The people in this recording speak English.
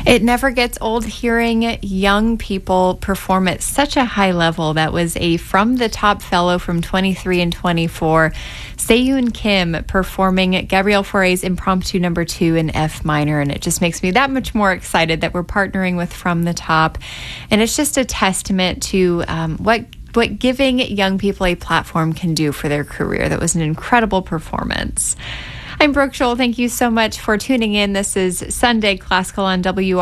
It never gets old hearing young people perform at such a high level. That was a From the Top fellow from 23 and 24, Se-Yoon Kim, performing Gabrielle Fauré's Impromptu No. 2 in F minor. And it just makes me that much more excited that we're partnering with From the Top. And it's just a testament to what giving young people a platform can do for their career. That was an incredible performance. I'm Brooke Scholl. Thank you so much for tuning in. This is Sunday Classical on WR.